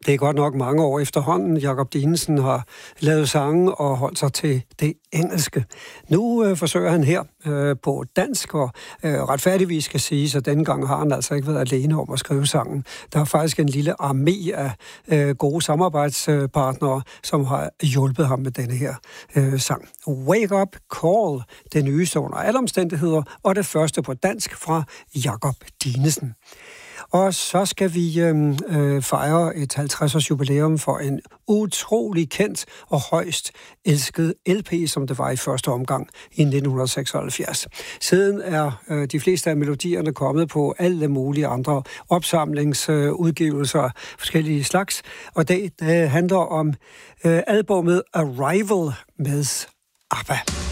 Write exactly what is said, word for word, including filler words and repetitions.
Det er godt nok mange år efterhånden. Jakob Dinesen har lavet sange og holdt sig til det engelske. Nu øh, forsøger han her øh, på dansk, og øh, retfærdigvis skal sige, så denne gang har han altså ikke været alene om at skrive sangen. Der er faktisk en lille armé af øh, gode samarbejdspartnere, som har hjulpet ham med denne her øh, sang. Wake Up Call, det nyeste under alle omstændigheder, og det første på dansk fra Jakob Dinesen. Og så skal vi øh, fejre et halvtreds-års jubilæum for en utrolig kendt og højst elsket L P, som det var i første omgang i nitten seksoghalvfjerds. Siden er øh, de fleste af melodierne kommet på alle mulige andre opsamlingsudgivelser af forskellige slags, og det, det handler om øh, albumet Arrival med ABBA.